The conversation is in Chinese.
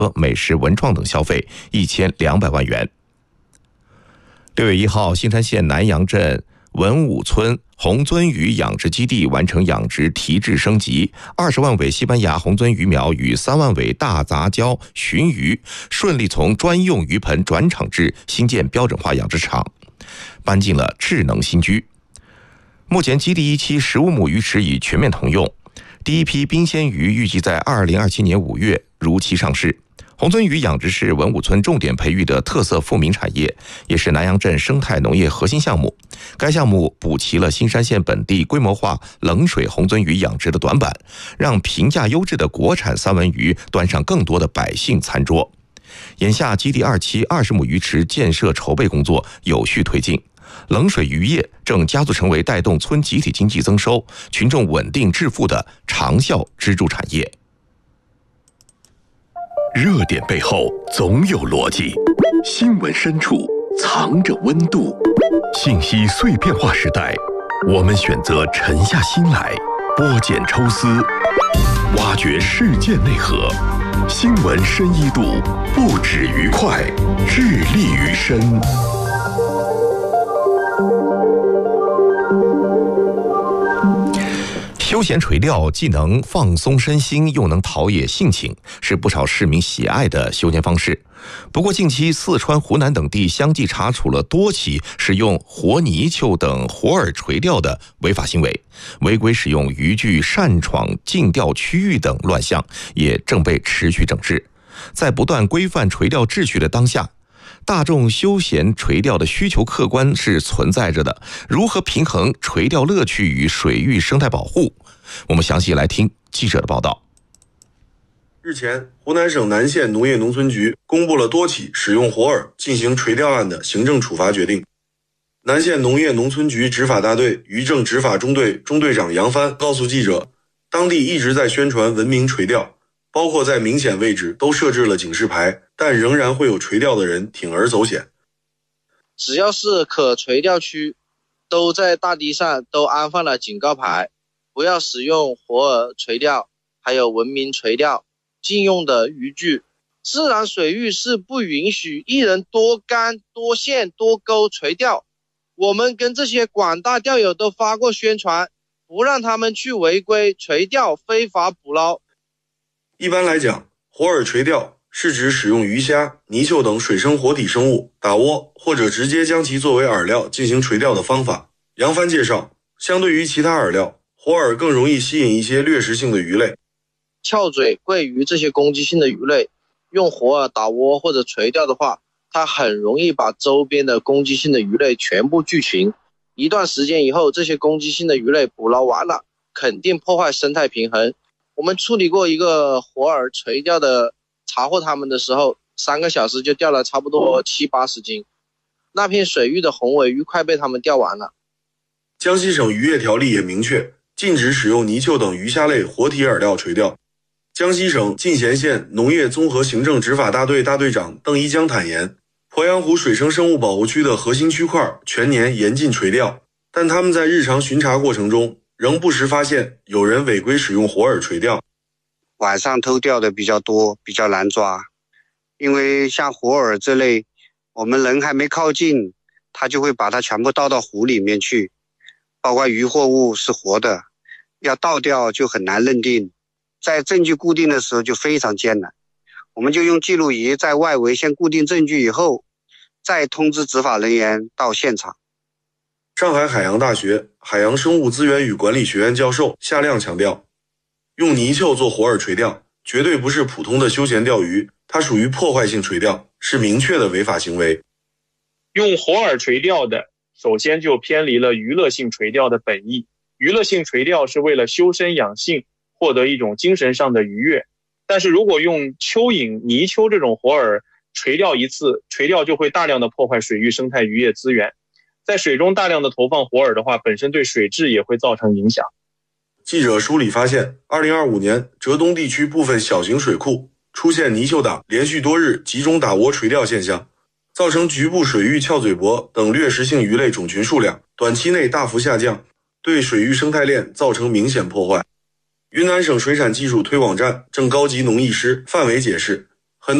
美食文创等消费1200万元。6月1号，新山县南阳镇文武村红鳟鱼养殖基地完成养殖提质升级，20万尾西班牙红鳟鱼苗与3万尾大杂交鲟鱼顺利从专用鱼盆转场至新建标准化养殖场，搬进了智能新居。目前基地一期15亩鱼池已全面通用，第一批冰鲜鱼预计在2027年5月如期上市。红鳟鱼养殖是文武村重点培育的特色富民产业，也是南阳镇生态农业核心项目。该项目补齐了新山县本地规模化冷水红鳟鱼养殖的短板，让评价优质的国产三文鱼端上更多的百姓餐桌。眼下基地2期20亩鱼池建设筹备工作有序推进，冷水渔业正加速成为带动村集体经济增收、群众稳定致富的长效支柱产业。 热点背后总有逻辑，新闻深处藏着温度。信息碎片化时代，我们选择沉下心来，剥茧抽丝，挖掘事件内核。新闻深一度，不止于快，致力于深。 休闲垂钓既能放松身心，又能陶冶性情，是不少市民喜爱的休闲方式。不过近期四川、湖南等地相继查处了多起使用活泥鳅等活饵垂钓的违法行为，违规使用渔具擅闯禁钓区域等乱象也正被持续整治。在不断规范垂钓秩序的当下，大众休闲垂钓的需求客观是存在着的，如何平衡垂钓乐趣与水域生态保护？我们详细来听记者的报道。 日前，湖南省南县农业农村局公布了多起使用活饵进行垂钓案的行政处罚决定。南县农业农村局执法大队渔政执法中队中队长杨帆告诉记者，当地一直在宣传文明垂钓，包括在明显位置都设置了警示牌，但仍然会有垂钓的人铤而走险。 只要是可垂钓区，都在大堤上都安放了警告牌，不要使用活饵垂钓，还有文明垂钓禁用的渔具。自然水域是不允许一人多竿、多线、多钩垂钓。我们跟这些广大钓友都发过宣传，不让他们去违规垂钓、非法捕捞。 一般来讲，活饵垂钓是指使用鱼虾、泥鳅等水生活体生物打窝，或者直接将其作为饵料进行垂钓的方法。杨帆介绍，相对于其他饵料，活饵更容易吸引一些掠食性的鱼类， 翘嘴、桂鱼这些攻击性的鱼类，用活饵打窝或者垂钓的话，它很容易把周边的攻击性的鱼类全部聚群。一段时间以后，这些攻击性的鱼类捕捞完了，肯定破坏生态平衡。我们处理过一个活饵垂钓的，查获它们的时候，3个小时就钓了差不多70-80斤，那片水域的红尾鱼快被他们钓完了。 江西省渔业条例也明确禁止使用泥鳅等鱼虾类活体饵料垂钓。江西省进贤县农业综合行政执法大队大队长邓一江坦言，鄱阳湖水生生物保护区的核心区块全年严禁垂钓，但他们在日常巡查过程中仍不时发现有人违规使用活饵垂钓。 晚上偷钓的比较多，比较难抓，因为像活饵这类，我们人还没靠近，他就会把它全部倒到湖里面去，包括渔获物是活的，要倒钓就很难认定，在证据固定的时候就非常艰难。我们就用记录仪在外围先固定证据以后，再通知执法人员到现场。 上海海洋大学海洋生物资源与管理学院教授夏亮强调，用泥鳅做活饵垂钓绝对不是普通的休闲钓鱼，它属于破坏性垂钓，是明确的违法行为。 用活饵垂钓的，首先就偏离了娱乐性垂钓的本意。娱乐性垂钓是为了修身养性，获得一种精神上的愉悦。但是如果用蚯蚓、泥鳅这种活饵垂钓一次，垂钓就会大量的破坏水域生态渔业资源。在水中大量的投放活饵的话，本身对水质也会造成影响。 记者梳理发现，2025年浙东地区部分小型水库出现泥鳅党连续多日集中打窝垂钓现象，造成局部水域翘嘴貘等掠食性鱼类种群数量短期内大幅下降，对水域生态链造成明显破坏。云南省水产技术推广站正高级农艺师范伟解释，